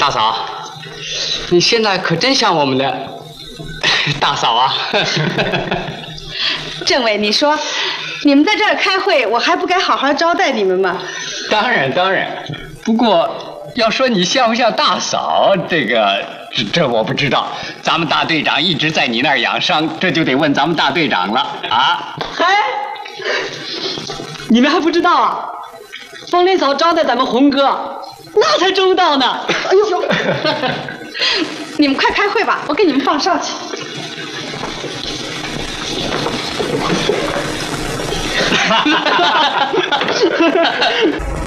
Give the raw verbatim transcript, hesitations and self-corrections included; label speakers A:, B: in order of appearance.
A: 大嫂，你现在可真像我们的大嫂啊！
B: 政委，你说，你们在这儿开会，我还不该好好招待你们吗？
A: 当然当然，不过要说你像不像大嫂，这个这这我不知道。咱们大队长一直在你那儿养伤，这就得问咱们大队长了啊！
C: 哎，你们还不知道啊？风铃嫂招待咱们红哥，那才周到呢。哎呦，
B: 你们快开会吧，我给你们放哨去。
A: 哈哈哈哈哈！